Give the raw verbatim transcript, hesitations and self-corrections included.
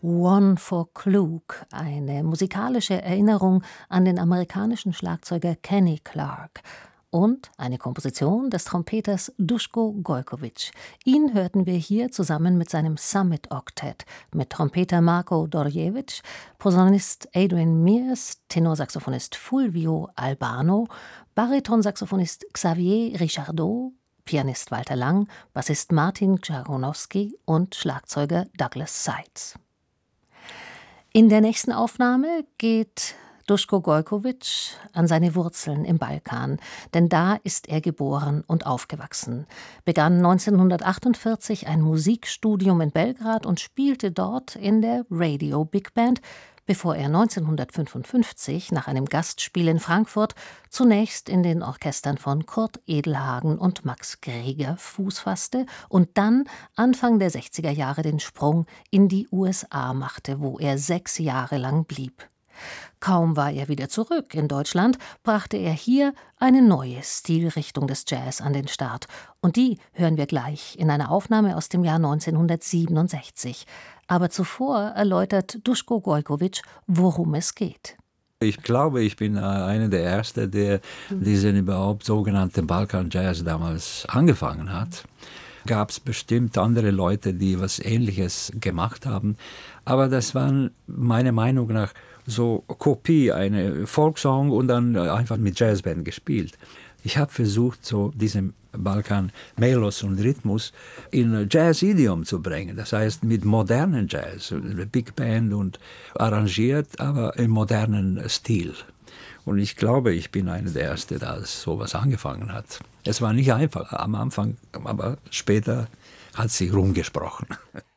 One for Klug, eine musikalische Erinnerung an den amerikanischen Schlagzeuger Kenny Clarke. Und eine Komposition des Trompeters Duško Gojković. Ihn hörten wir hier zusammen mit seinem Summit Octet, mit Trompeter Marko Dorjević, Posaunist Adrian Mears, Tenorsaxophonist Fulvio Albano, Baritonsaxophonist Xavier Richardot, Pianist Walter Lang, Bassist Martin Czarnowski und Schlagzeuger Douglas Seitz. In der nächsten Aufnahme geht Duško Gojković an seine Wurzeln im Balkan, denn da ist er geboren und aufgewachsen, begann neunzehnhundertachtundvierzig ein Musikstudium in Belgrad und spielte dort in der Radio Big Band, bevor er neunzehnhundertfünfundfünfzig nach einem Gastspiel in Frankfurt zunächst in den Orchestern von Kurt Edelhagen und Max Greger Fuß fasste und dann Anfang der sechziger Jahre den Sprung in die U S A machte, wo er sechs Jahre lang blieb. Kaum war er wieder zurück in Deutschland, brachte er hier eine neue Stilrichtung des Jazz an den Start. Und die hören wir gleich in einer Aufnahme aus dem Jahr neunzehnhundertsiebenundsechzig. Aber zuvor erläutert Duško Gojković, worum es geht. Ich glaube, ich bin einer der Ersten, der diesen überhaupt sogenannten Balkan-Jazz damals angefangen hat. Gab es bestimmt andere Leute, die was Ähnliches gemacht haben. Aber das waren meiner Meinung nach so Kopie, eine Folksong und dann einfach mit Jazzband gespielt. Ich habe versucht, so diesen Balkan Melos und Rhythmus in Jazz-Idiom zu bringen. Das heißt mit modernen Jazz, Big Band und arrangiert, aber im modernen Stil. Und ich glaube, ich bin einer der Ersten, der sowas angefangen hat. Es war nicht einfach am Anfang, aber später hat sich rumgesprochen.